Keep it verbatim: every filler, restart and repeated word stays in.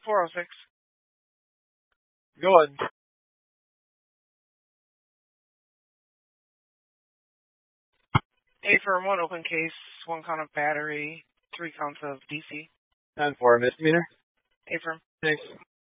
four oh six. Go on. A firm, one open case, one count of battery, three counts of D C. ten four, misdemeanor. A firm. Thanks.